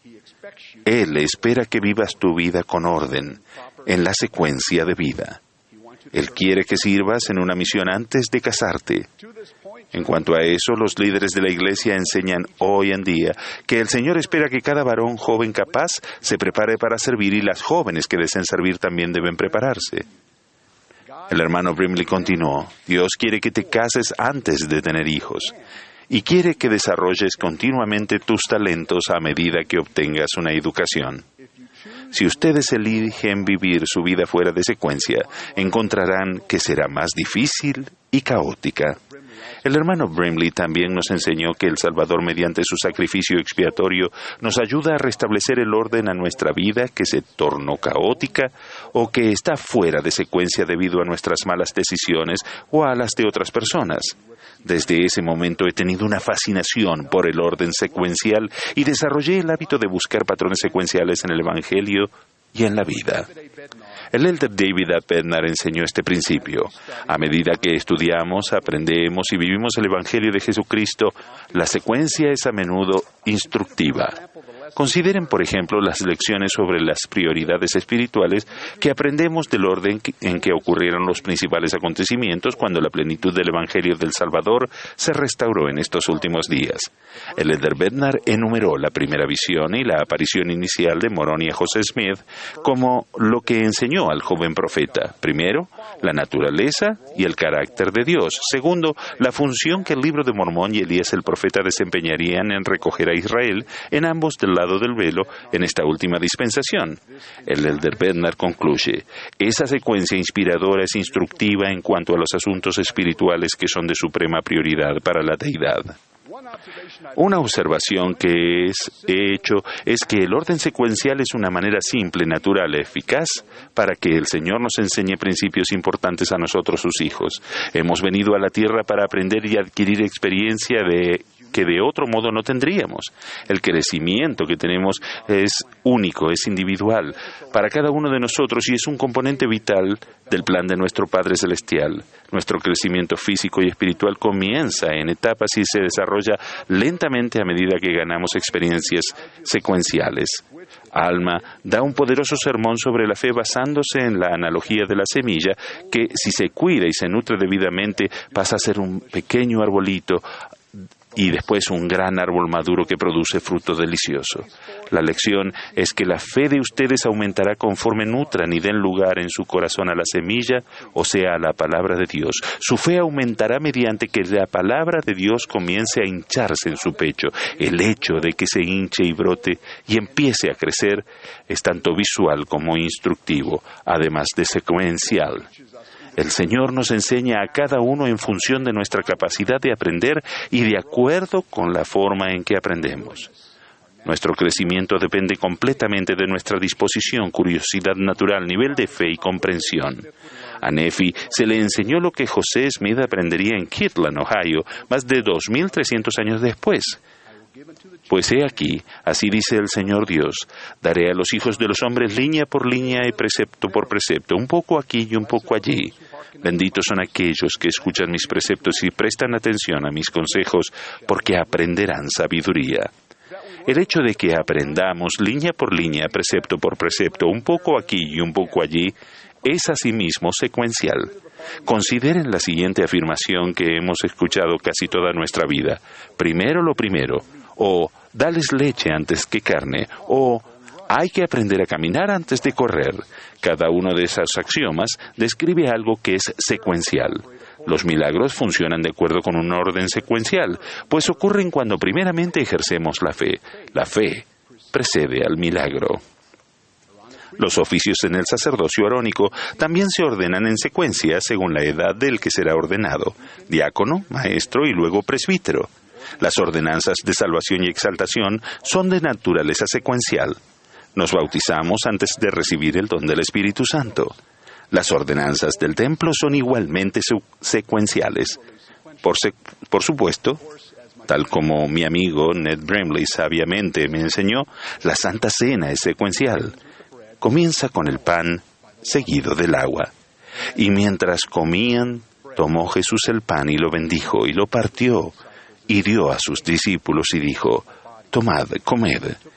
Él espera que vivas tu vida con orden, en la secuencia de vida. Él quiere que sirvas en una misión antes de casarte. En cuanto a eso, los líderes de la Iglesia enseñan hoy en día que el Señor espera que cada varón joven capaz se prepare para servir y las jóvenes que deseen servir también deben prepararse. El hermano Brimley continuó: Dios quiere que te cases antes de tener hijos y quiere que desarrolles continuamente tus talentos a medida que obtengas una educación. Si ustedes eligen vivir su vida fuera de secuencia, encontrarán que será más difícil y caótica. El hermano Brimley también nos enseñó que el Salvador, mediante su sacrificio expiatorio, nos ayuda a restablecer el orden a nuestra vida que se tornó caótica o que está fuera de secuencia debido a nuestras malas decisiones o a las de otras personas. Desde ese momento he tenido una fascinación por el orden secuencial y desarrollé el hábito de buscar patrones secuenciales en el Evangelio y en la vida. El elder David A. Bednar enseñó este principio. A medida que estudiamos, aprendemos y vivimos el Evangelio de Jesucristo, la secuencia es a menudo instructiva. Consideren, por ejemplo, las lecciones sobre las prioridades espirituales que aprendemos del orden en que ocurrieron los principales acontecimientos cuando la plenitud del Evangelio del Salvador se restauró en estos últimos días. El elder Bednar enumeró la primera visión y la aparición inicial de Moroni a José Smith como lo que enseñó al joven profeta. Primero, la naturaleza y el carácter de Dios. Segundo, la función que el libro de Mormón y Elías el profeta desempeñarían en recoger a Israel en ambos del lado del velo en esta última dispensación. El elder Bednar concluye: esa secuencia inspiradora es instructiva en cuanto a los asuntos espirituales que son de suprema prioridad para la deidad. Una observación que he hecho es que el orden secuencial es una manera simple, natural, eficaz para que el Señor nos enseñe principios importantes a nosotros, sus hijos. Hemos venido a la tierra para aprender y adquirir experiencia que de otro modo no tendríamos. El crecimiento que tenemos es único, es individual para cada uno de nosotros y es un componente vital del plan de nuestro Padre Celestial. Nuestro crecimiento físico y espiritual comienza en etapas y se desarrolla lentamente a medida que ganamos experiencias secuenciales. Alma da un poderoso sermón sobre la fe basándose en la analogía de la semilla que, si se cuida y se nutre debidamente, pasa a ser un pequeño arbolito y después un gran árbol maduro que produce fruto delicioso. La lección es que la fe de ustedes aumentará conforme nutran y den lugar en su corazón a la semilla, o sea, a la palabra de Dios. Su fe aumentará mediante que la palabra de Dios comience a hincharse en su pecho. El hecho de que se hinche y brote y empiece a crecer es tanto visual como instructivo, además de secuencial. El Señor nos enseña a cada uno en función de nuestra capacidad de aprender y de acuerdo con la forma en que aprendemos. Nuestro crecimiento depende completamente de nuestra disposición, curiosidad natural, nivel de fe y comprensión. A Nephi se le enseñó lo que José Smith aprendería en Kirtland, Ohio, más de 2.300 años después. Pues he aquí, así dice el Señor Dios, daré a los hijos de los hombres línea por línea y precepto por precepto, un poco aquí y un poco allí. Benditos son aquellos que escuchan mis preceptos y prestan atención a mis consejos, porque aprenderán sabiduría. El hecho de que aprendamos línea por línea, precepto por precepto, un poco aquí y un poco allí, es asimismo secuencial. Consideren la siguiente afirmación que hemos escuchado casi toda nuestra vida. Primero lo primero, o dales leche antes que carne, o hay que aprender a caminar antes de correr. Cada uno de esos axiomas describe algo que es secuencial. Los milagros funcionan de acuerdo con un orden secuencial, pues ocurren cuando primeramente ejercemos la fe. La fe precede al milagro. Los oficios en el sacerdocio arónico también se ordenan en secuencia según la edad del que será ordenado: diácono, maestro y luego presbítero. Las ordenanzas de salvación y exaltación son de naturaleza secuencial. Nos bautizamos antes de recibir el don del Espíritu Santo. Las ordenanzas del templo son igualmente secuenciales. Por supuesto, tal como mi amigo Ned Brimley sabiamente me enseñó, la Santa Cena es secuencial. Comienza con el pan, seguido del agua. Y mientras comían, tomó Jesús el pan y lo bendijo, y lo partió, y dio a sus discípulos, y dijo: tomad, comed,